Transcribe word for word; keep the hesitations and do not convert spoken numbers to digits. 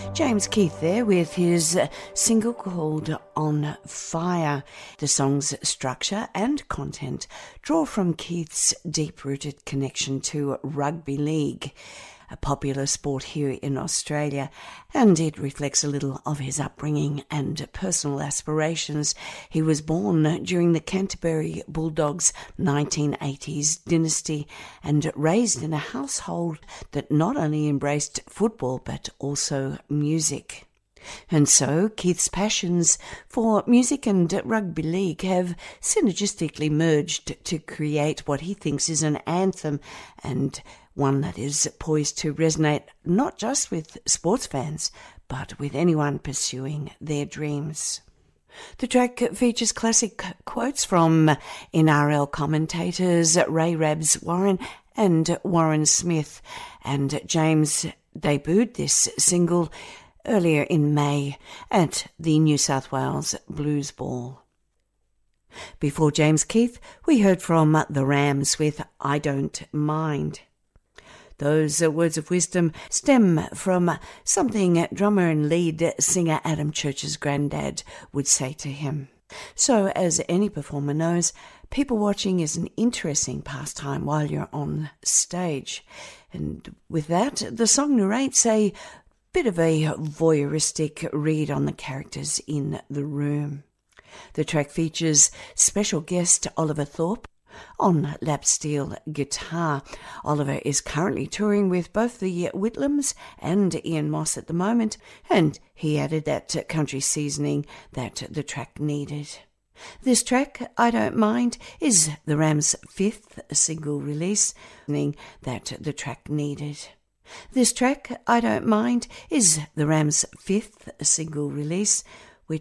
James Keith there with his single called On Fire. The song's structure and content draw from Keith's deep-rooted connection to rugby league, a popular sport here in Australia, and it reflects a little of his upbringing and personal aspirations. He was born during the Canterbury Bulldogs nineteen eighties dynasty and raised in a household that not only embraced football but also music. And so Keith's passions for music and rugby league have synergistically merged to create what he thinks is an anthem, and one that is poised to resonate not just with sports fans, but with anyone pursuing their dreams. The track features classic quotes from N R L commentators Ray Rabs Warren and Warren Smith, and James debuted this single earlier in May at the New South Wales Blues Ball. Before James Keith, we heard from the Rams with I Don't Mind. Those words of wisdom stem from something drummer and lead singer Adam Church's granddad would say to him. So, as any performer knows, people watching is an interesting pastime while you're on stage. And with that, the song narrates a bit of a voyeuristic read on the characters in the room. The track features special guest Oliver Thorpe on lap steel guitar. Oliver is currently touring with both the Whitlams and Ian Moss at the moment, and he added that country seasoning that the track needed. This track, I Don't Mind, is the Rams' fifth single release, that the track needed. This track, I Don't Mind, is the Rams' fifth single release,